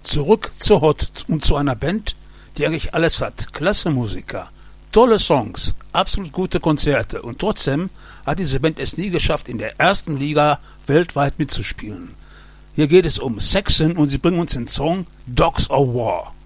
Zurück zur Hot und zu einer Band, die eigentlich alles hat. Klasse Musiker, tolle Songs, absolut gute Konzerte und trotzdem hat diese Band es nie geschafft, in der ersten Liga weltweit mitzuspielen. Hier geht es um Saxon und sie bringen uns den Song Dogs of War.